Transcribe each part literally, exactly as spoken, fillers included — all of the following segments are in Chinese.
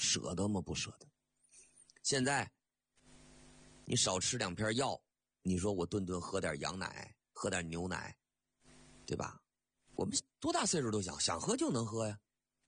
舍得吗？不舍得。现在你少吃两片药，你说我顿顿喝点羊奶，喝点牛奶，对吧？我们多大岁数都想想喝就能喝呀。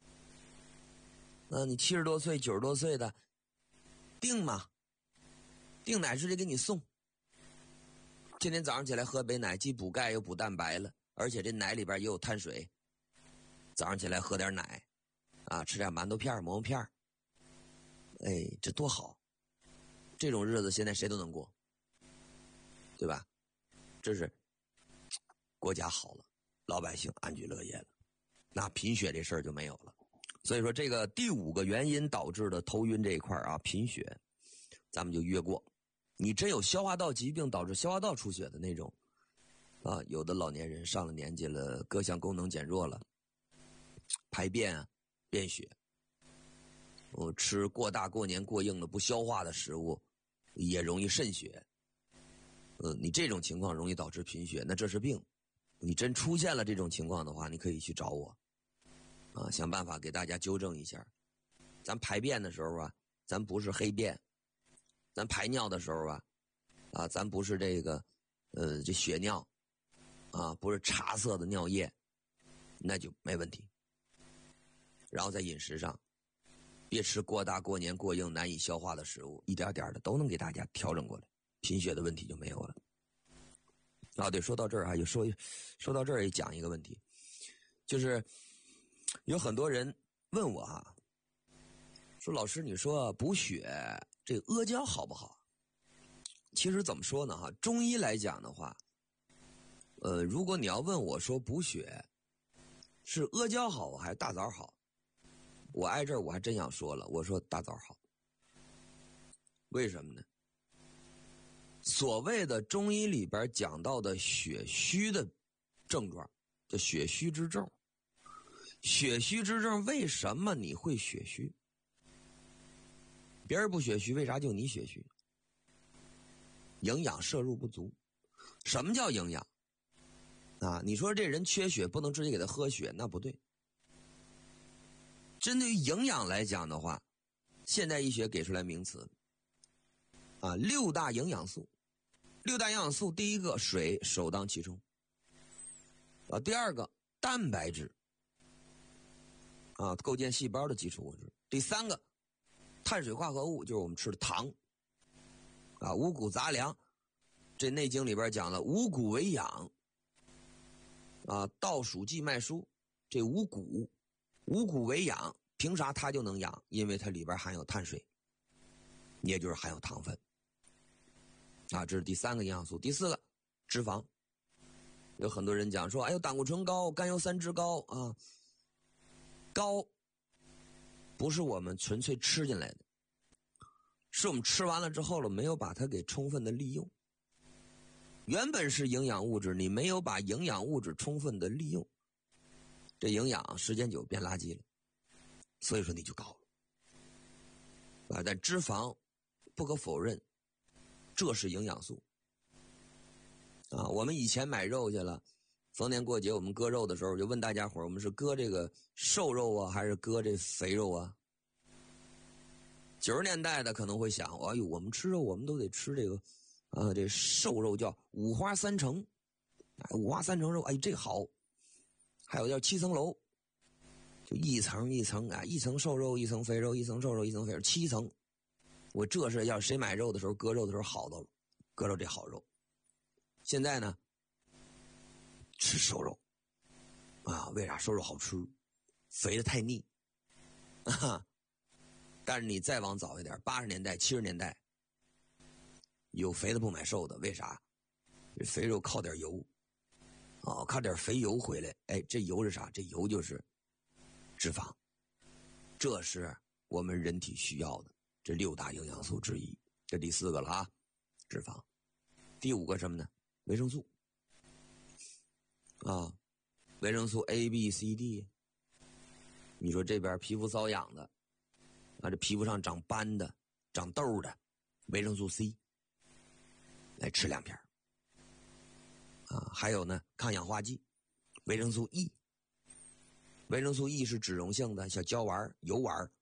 那你七十多岁九十多岁的订嘛，订奶直接给你送，天天早上起来喝杯奶，既补钙又补蛋白了，而且这奶里边也有碳水，早上起来喝点奶啊，吃点馒头片馍馍片，哎，这多好。这种日子现在谁都能过，对吧？这是国家好了，老百姓安居乐业了，那贫血这事儿就没有了。所以说这个第五个原因导致的头晕这一块啊，贫血咱们就约过。你真有消化道疾病导致消化道出血的那种啊，有的老年人上了年纪了，各项功能减弱了，排便啊便血，我吃过大过年过硬的不消化的食物也容易渗血。呃，你这种情况容易导致贫血，那这是病。你真出现了这种情况的话，你可以去找我啊，想办法给大家纠正一下。咱排便的时候啊，咱不是黑便；咱排尿的时候啊，啊，咱不是这个呃这血尿啊，不是茶色的尿液，那就没问题。然后在饮食上，别吃过大过年过硬难以消化的食物，一点点的都能给大家调整过来，贫血的问题就没有了。啊，对，说到这儿啊，就说说到这儿也讲一个问题，就是有很多人问我啊，说老师，你说补血这个阿胶好不好？其实怎么说呢？哈，中医来讲的话，呃，如果你要问我说补血是阿胶好还是大枣好，我挨这儿我还真想说了，我说大枣好。为什么呢？所谓的中医里边讲到的血虚的症状，叫血虚之症。血虚之症为什么你会血虚？别人不血虚，为啥就你血虚？营养摄入不足。什么叫营养？啊，你说这人缺血不能直接给他喝血，那不对。针对于营养来讲的话，现代医学给出来名词啊，六大营养素。六大营养素，第一个水首当其冲啊，第二个蛋白质啊，构建细胞的基础物质。第三个碳水化合物，就是我们吃的糖啊，五谷杂粮。这内经里边讲了五谷为养啊，稻黍稷麦黍，这五谷五谷为养，凭啥它就能养？因为它里边含有碳水，也就是含有糖分啊，这是第三个营养素。第四个脂肪，有很多人讲说，哎呦，胆固醇高，甘油三酯高啊，高不是我们纯粹吃进来的，是我们吃完了之后了，没有把它给充分的利用。原本是营养物质，你没有把营养物质充分的利用，这营养时间久变垃圾了，所以说你就高了啊。但脂肪不可否认，这是营养素啊。我们以前买肉去了，逢年过节我们割肉的时候，就问大家伙，我们是割这个瘦肉啊，还是割这肥肉啊？九十年代的可能会想，哎呦，我们吃肉我们都得吃这个啊，这瘦肉叫五花三层，五花三层肉，哎，这个好。还有叫七层楼，就一层一层啊，一层瘦肉，一层肥肉，一层瘦肉，一层肥肉，七层。我这是要谁买肉的时候，割肉的时候好的了，割肉这好肉。现在呢，吃瘦肉啊，为啥瘦肉好吃？肥的太腻啊。但是你再往早一点，八十年代、七十年代，有肥的不买瘦的，为啥？这肥肉靠点油，啊，靠点肥油回来，哎，这油是啥？这油就是脂肪，这是我们人体需要的这六大营养素之一。这第四个了啊，脂肪。第五个什么呢？维生素啊，维生素 A、B、C、D。你说这边皮肤瘙痒的啊，这皮肤上长斑的、长痘的，维生素 C 来吃两片啊。还有呢，抗氧化剂，维生素 E。维生素 E 是脂溶性的，小胶丸、油丸